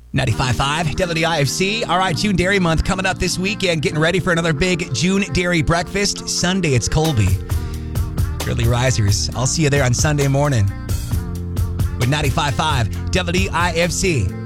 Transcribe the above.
95.5 WIFC. All right, June Dairy Month coming up this weekend. Getting ready for another big June Dairy breakfast. Sunday, it's Colby. Early risers. I'll see you there on Sunday morning with 95.5 WIFC.